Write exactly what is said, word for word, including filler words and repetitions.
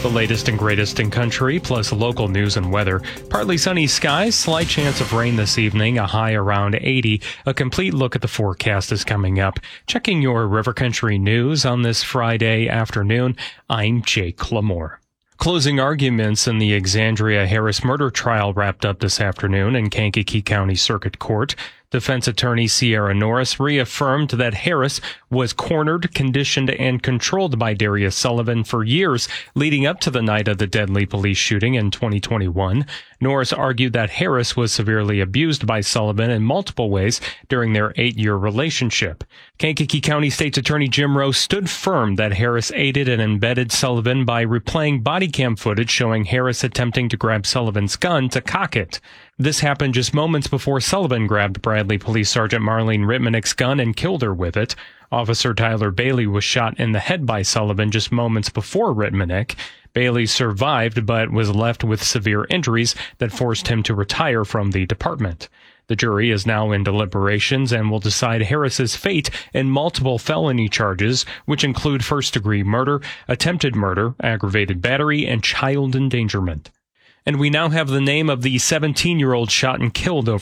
The latest and greatest in country, plus local news and weather. Partly sunny skies, slight chance of rain this evening, a high around eighty. A complete look at the forecast is coming up. Checking your River Country news on this Friday afternoon, I'm Jake Lamore. Closing arguments in the Exandria Harris murder trial wrapped up this afternoon in Kankakee County Circuit Court. Defense attorney Sierra Norris reaffirmed that Harris was cornered, conditioned, and controlled by Darius Sullivan for years leading up to the night of the deadly police shooting in twenty twenty-one. Norris argued that Harris was severely abused by Sullivan in multiple ways during their eight-year relationship. Kankakee County State's Attorney Jim Rowe stood firm that Harris aided and embedded Sullivan by replaying body cam footage showing Harris attempting to grab Sullivan's gun to cock it. This happened just moments before Sullivan grabbed Bradley Police Sergeant Marlene Ritmanick's gun and killed her with it. Officer Tyler Bailey was shot in the head by Sullivan just moments before Ritmanick. Bailey survived but was left with severe injuries that forced him to retire from the department. The jury is now in deliberations and will decide Harris's fate in multiple felony charges, which include first-degree murder, attempted murder, aggravated battery, and child endangerment. And we now have the name of the seventeen-year-old shot and killed over